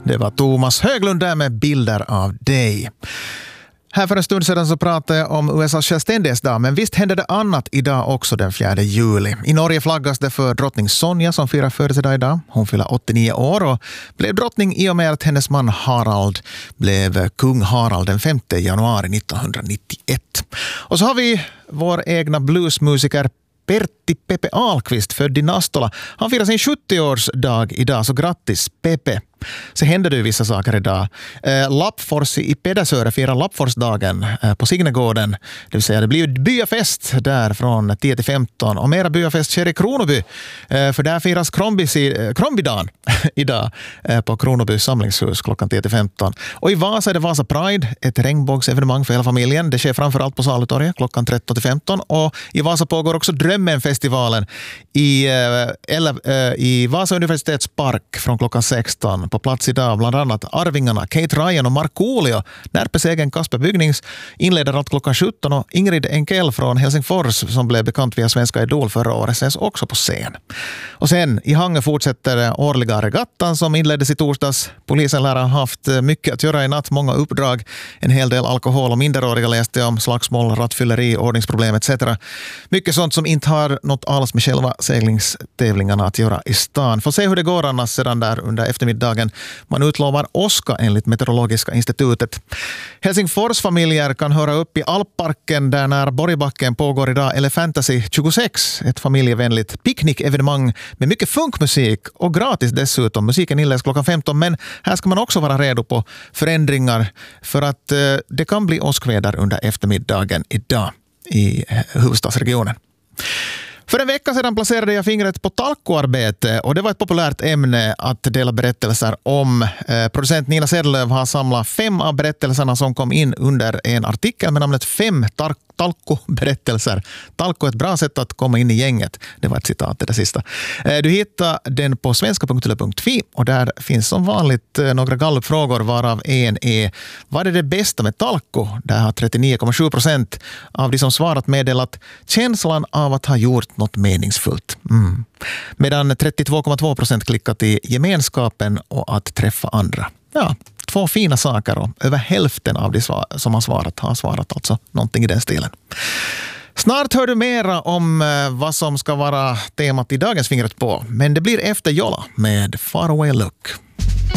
Det var Thomas Höglund där med Bilder av dig. Här för en stund sedan så pratade jag om USAs självständighetsdag, men visst händer det annat idag också den 4 juli. I Norge flaggas det för drottning Sonja som firar födelsedag idag. Hon fyller 89 år och blev drottning i och med att hennes man Harald blev kung Harald den 5 januari 1991. Och så har vi vår egna bluesmusiker Pertti Pepe Ahlqvist, född i Nastola. Han firar sin 70-årsdag idag, så grattis Pepe. Så händer det ju vissa saker idag. Lappfors i Pedersöre firar Lappforsdagen på Signegården. Det vill säga det blir byafest där från 10 till 15. Och mera byafest sker i Kronoby. För där firas Krombydagen idag på Kronoby samlingshus klockan 10 till 15. Och i Vasa är det Vasa Pride, ett regnbågsevenemang för hela familjen. Det sker framförallt på Salutorget klockan 13 till 15. Och i Vasa pågår också Drömmenfestivalen i Vasa universitetspark från klockan 16. På plats idag bland annat Arvingarna, Kate Ryan och Markoolio. Närpes egen Kasper Bygnings inleder allt klockan 17 och Ingrid Enkel från Helsingfors som blev bekant via Svenska Idol förra året ses också på scen. Och sen i Hangö fortsätter årliga regattan som inleddes i torsdags. Polisen lär ha haft mycket att göra i natt, många uppdrag, en hel del alkohol och minderåriga läste om, slagsmål, rattfylleri, ordningsproblem etc. Mycket sånt som inte har något alls med själva seglingstävlingarna att göra i stan. Får se hur det går annars sedan där under eftermiddagen. Man utlovar åska enligt Meteorologiska institutet. Helsingfors familjer kan höra upp i Alpparken där när Borgbacken pågår idag Elefantasy 26, ett familjevänligt picknickevenemang med mycket funkmusik och gratis dessutom. Musiken inleds klockan 15, men här ska man också vara redo på förändringar för att det kan bli åskväder under eftermiddagen idag i huvudstadsregionen. För en vecka sedan placerade jag fingret på talkoarbete och det var ett populärt ämne att dela berättelser om. Producent Nina Sedlöv har samlat 5 av berättelserna som kom in under en artikel med namnet 5 talkoberättelser. Talko är ett bra sätt att komma in i gänget. Det var ett citat det sista. Du hittar den på svenska.yle.fi och där finns som vanligt några gallupfrågor varav en är: vad är det bästa med talko? Där har 39,7% av de som svarat meddelat känslan av att ha gjort något meningsfullt. Medan 32,2% klickat i gemenskapen och att träffa andra. Ja, 2 fina saker och över hälften av de som har svarat alltså någonting i den stilen. Snart hör du mera om vad som ska vara temat i dagens fingret på, men det blir efter Jolla med Far Away Look.